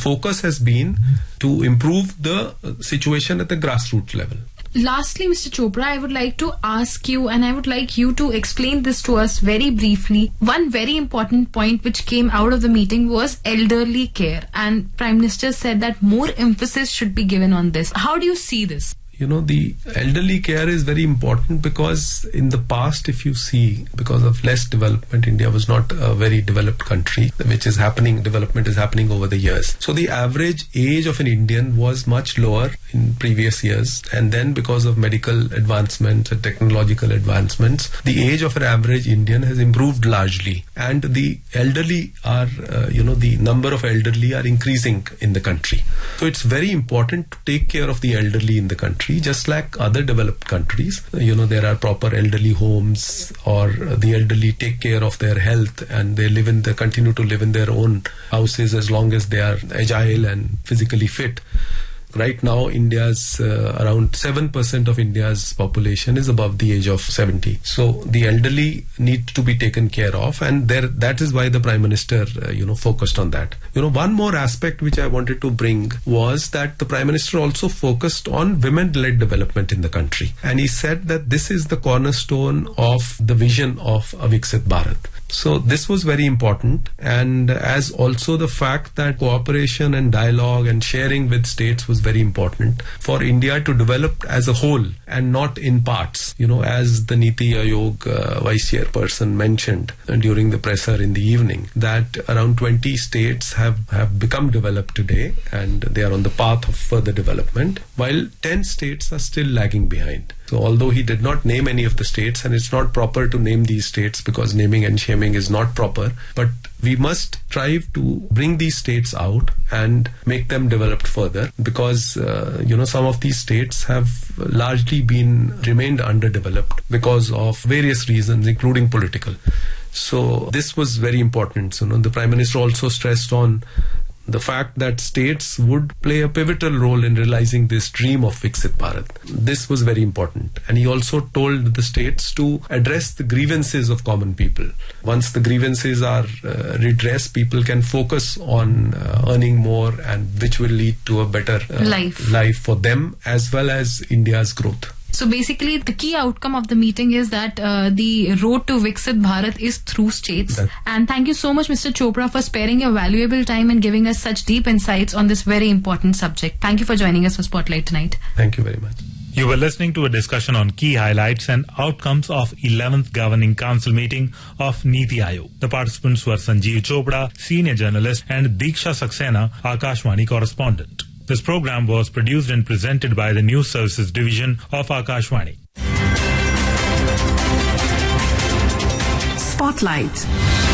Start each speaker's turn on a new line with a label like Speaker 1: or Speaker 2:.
Speaker 1: focus has been to improve the situation at the grassroots level.
Speaker 2: Lastly, Mr. Chopra, I would like to ask you, and I would like you to explain this to us very briefly. One very important point which came out of the meeting was elderly care, and Prime Minister said that more emphasis should be given on this. How do you see this?
Speaker 1: The elderly care is very important because in the past, if you see, because of less development, India was not a very developed country, development is happening over the years. So the average age of an Indian was much lower in previous years. And then because of medical advancements and technological advancements, the age of an average Indian has improved largely. And the elderly are, the number of elderly are increasing in the country. So it's very important to take care of the elderly in the country. Just like other developed countries, there are proper elderly homes, or the elderly take care of their health and they continue to live in their own houses as long as they are agile and physically fit. Right now, India's around 7% of India's population is above the age of 70. So the elderly need to be taken care of, and that is why the Prime Minister, focused on that. One more aspect which I wanted to bring was that the Prime Minister also focused on women-led development in the country, and he said that this is the cornerstone of the vision of a Viksit Bharat. So this was very important, and as also the fact that cooperation and dialogue and sharing with states was very important for India to develop as a whole and not in parts. As the Niti Aayog Vice Chairperson mentioned during the presser in the evening, that around 20 states have become developed today and they are on the path of further development, while 10 states are still lagging behind. So although he did not name any of the states, and it's not proper to name these states because naming and shaming is not proper, but we must strive to bring these states out and make them developed further, because some of these states have largely remained underdeveloped because of various reasons, including political. So this was very important. So the Prime Minister also stressed on the fact that states would play a pivotal role in realizing this dream of Viksit Bharat. This was very important. And he also told the states to address the grievances of common people. Once the grievances are redressed, people can focus on earning more, and which will lead to a better life for them as well as India's growth.
Speaker 2: So basically, the key outcome of the meeting is that the road to Viksit Bharat is through states. And thank you so much, Mr. Chopra, for sparing your valuable time and giving us such deep insights on this very important subject. Thank you for joining us for Spotlight tonight.
Speaker 1: Thank you very much.
Speaker 3: You were listening to a discussion on key highlights and outcomes of 11th Governing Council meeting of Niti Aayog. The participants were Sanjeev Chopra, senior journalist, and Diksha Saxena, Akashvani correspondent. This program was produced and presented by the News Services Division of Akashvani.
Speaker 4: Spotlight.